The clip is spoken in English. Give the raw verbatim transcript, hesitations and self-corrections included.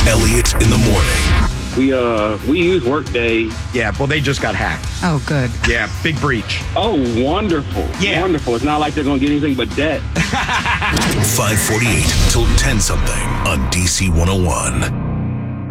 Elliott in the morning. We uh we use Workday. Yeah, well, they just got hacked. Oh, good. Yeah, big breach. Oh, wonderful. Yeah. Wonderful. It's not like they're going to get anything but debt. five forty-eight till ten something on D C one oh one.